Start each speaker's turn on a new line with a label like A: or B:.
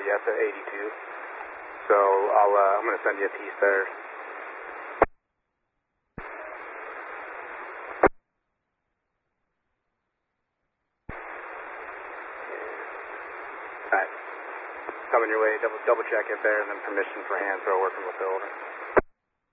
A: yes at 82. So I'm going to send you a piece there. Alright. Coming your way, double check it there, and then permission for hand throw working with the order.